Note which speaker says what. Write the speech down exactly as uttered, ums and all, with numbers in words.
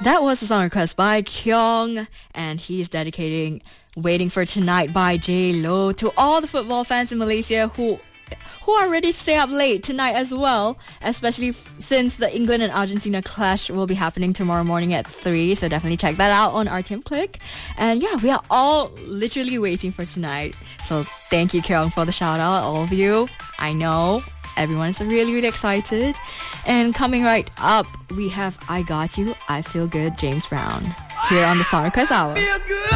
Speaker 1: That was a song request by Kyung, and he's dedicating Waiting for Tonight by J Lo to all the football fans in Malaysia who who are ready to stay up late tonight as well, especially f- since the England and Argentina clash will be happening tomorrow morning at three, so definitely check that out on R T M Click. And yeah, we are all literally waiting for tonight, so thank you, Kyung, for the shout out, all of you. I know everyone's really, really excited. And coming right up, we have I Got You, I Feel Good, James Brown, here on the Song Request Hour.